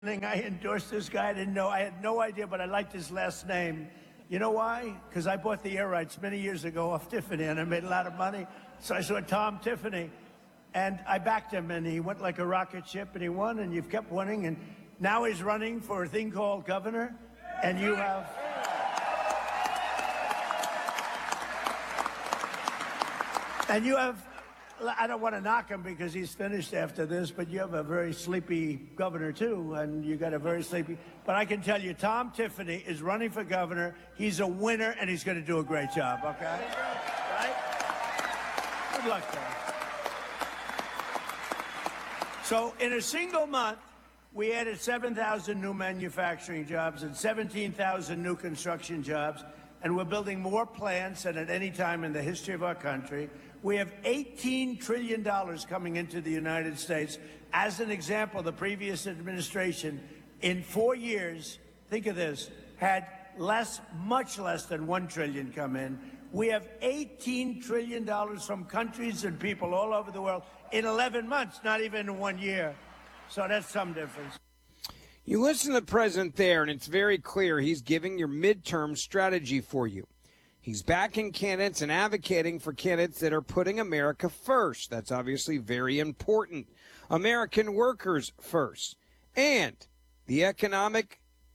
I endorsed this guy. I didn't know. I had no idea, but I liked his last name. You know why? Because I bought the air rights many years ago off Tiffany, and I made a lot of money. So I saw Tom Tiffany, and I backed him, and he went like a rocket ship, and he won, and you've kept winning, and now he's running for a thing called governor, and you have... And you have... I don't want to knock him because he's finished after this, but you have a very sleepy governor, too, and you got a very sleepy... But I can tell you, Tom Tiffany is running for governor. He's a winner, and he's going to do a great job, okay? Right? Good luck, Tom. So in a single month, we added 7,000 new manufacturing jobs and 17,000 new construction jobs, and we're building more plants than at any time in the history of our country. We have $18 trillion coming into the United States. As an example, the previous administration, in 4 years, think of this, had much less than $1 trillion come in. We have $18 trillion from countries and people all over the world in 11 months, not even in 1 year. So that's some difference. You listen to the president there, and it's very clear he's giving your midterm strategy for you. He's backing candidates and advocating for candidates that are putting America first. That's obviously very important. American workers first. And the economic,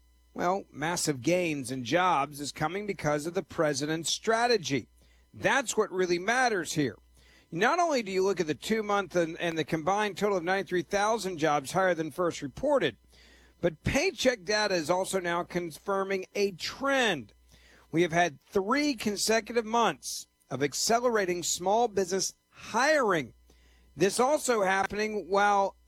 massive gains in jobs is coming because of the president's strategy. That's what really matters here. Not only do you look at the 2-month and the combined total of 93,000 jobs higher than first reported, but paycheck data is also now confirming a trend. We have had 3 consecutive months of accelerating small business hiring. This also happening while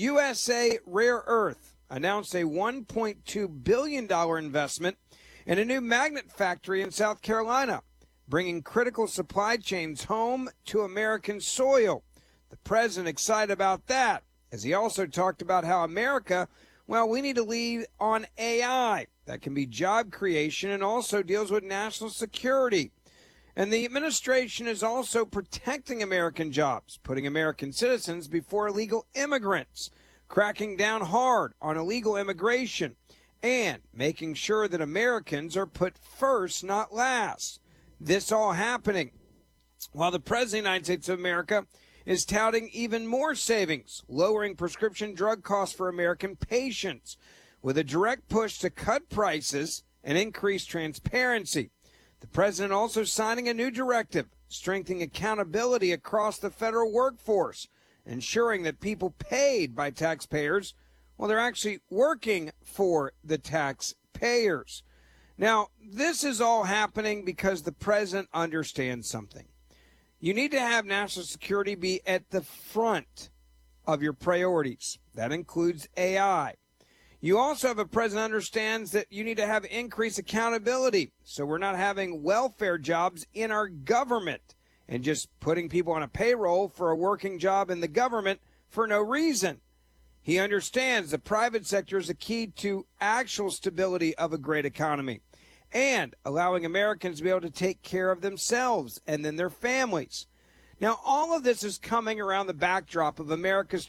USA Rare Earth announced a $1.2 billion investment in a new magnet factory in South Carolina, bringing critical supply chains home to American soil. The president excited about that, as he also talked about how America, we need to lead on AI. That can be job creation and also deals with national security. And the administration is also protecting American jobs, putting American citizens before illegal immigrants, cracking down hard on illegal immigration, and making sure that Americans are put first, not last. This all happening while the President of the United States of America is touting even more savings, lowering prescription drug costs for American patients, with a direct push to cut prices and increase transparency. The president also signing a new directive, strengthening accountability across the federal workforce, ensuring that people paid by taxpayers, they're actually working for the taxpayers. Now, this is all happening because the president understands something. You need to have national security be at the front of your priorities. That includes AI. You also have a president who understands that you need to have increased accountability, so we're not having welfare jobs in our government and just putting people on a payroll for a working job in the government for no reason. He understands the private sector is the key to actual stability of a great economy and allowing Americans to be able to take care of themselves and then their families. Now, all of this is coming around the backdrop of America's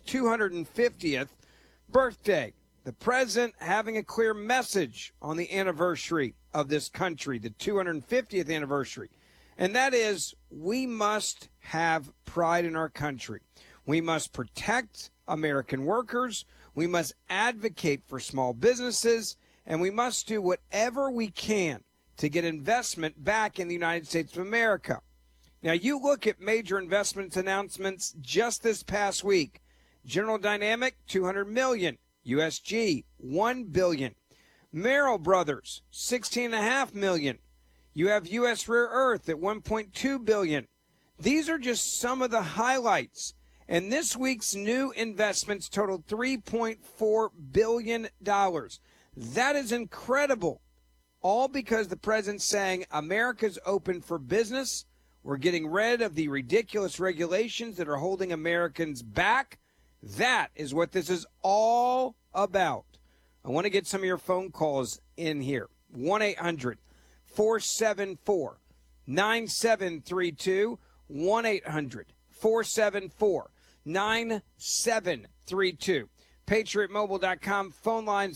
250th birthday. The president having a clear message on the anniversary of this country, the 250th anniversary, and that is we must have pride in our country. We must protect American workers. We must advocate for small businesses, and we must do whatever we can to get investment back in the United States of America. Now, you look at major investments announcements just this past week. General Dynamic, $200 million. USG, $1 billion. Merrill Brothers, $16.5 million. You have U.S. Rare Earth at $1.2 billion. These are just some of the highlights. And this week's new investments totaled $3.4 billion. That is incredible. All because the president's saying America's open for business. We're getting rid of the ridiculous regulations that are holding Americans back. That is what this is all about. I want to get some of your phone calls in here. 1-800-474-9732. 1-800-474-9732. PatriotMobile.com phone lines